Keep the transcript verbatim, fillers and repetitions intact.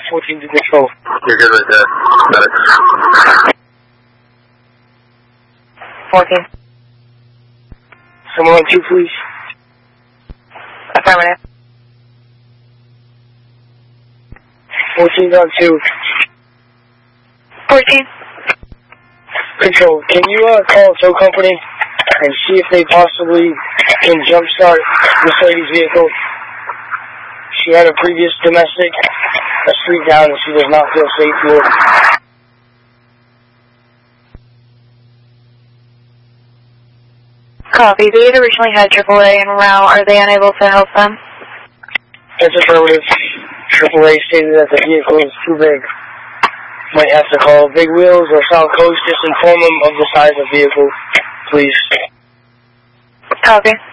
fourteen to control. You're good right there. Got it. fourteen. Someone on two, please. Affirmative. fourteen's on two. fourteen. Control, can you uh, call a tow company and see if they possibly can jumpstart this lady's vehicle? She had a previous domestic, a street down, and she does not feel safe here. Copy. They had originally had triple A en route. Are they unable to help them? It's affirmative. triple A stated that the vehicle is too big. Might have to call Big Wheels or South Coast. Just inform them of the size of the vehicle, please. Copy.